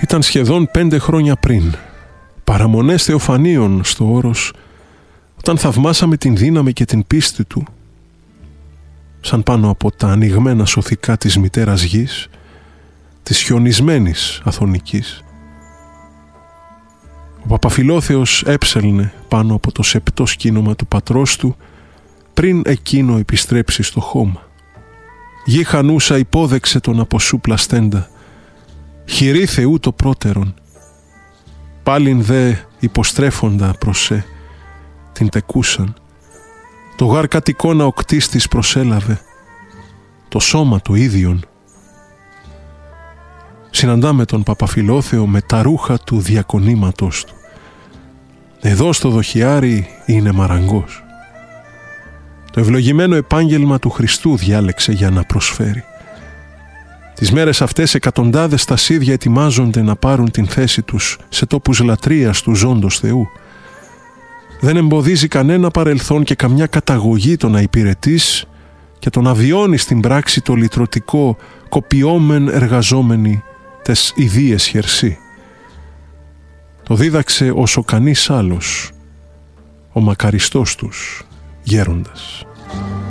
Ήταν σχεδόν 5 χρόνια πριν, παραμονές θεοφανίων στο Όρος, όταν θαυμάσαμε την δύναμη και την πίστη του, σαν πάνω από τα ανοιγμένα σωθικά της μητέρας γης, της χιονισμένης Αθωνικής. Ο Παπαφιλόθεος έψελνε πάνω από το σεπτό σκήνομα του πατρός του, πριν εκείνο επιστρέψει στο χώμα. Γη χανούσα υπόδεξε τον από σου πλαστέντα, χειρή Θεού το πρώτερον. Πάλιν δε υποστρέφοντα προσέ, την τεκούσαν. Το γάρ κατ' εικόνα ο κτίστης προσέλαβε, το σώμα το ίδιον. Συναντάμε τον Παπαφιλόθεο με τα ρούχα του διακονήματος του. Εδώ στο δοχιάρι είναι μαραγκός. Το ευλογημένο επάγγελμα του Χριστού διάλεξε για να προσφέρει. Τις μέρες αυτές εκατοντάδες στασίδια ετοιμάζονται να πάρουν την θέση τους σε τόπους λατρείας του ζώντος Θεού. Δεν εμποδίζει κανένα παρελθόν και καμιά καταγωγή το να υπηρετείς και το να βιώνεις στην πράξη το λυτρωτικό κοπιόμεν εργαζόμενοι τες ιδίες χερσί. Το δίδαξε όσο κανείς άλλος ο μακαριστός τους γέροντας.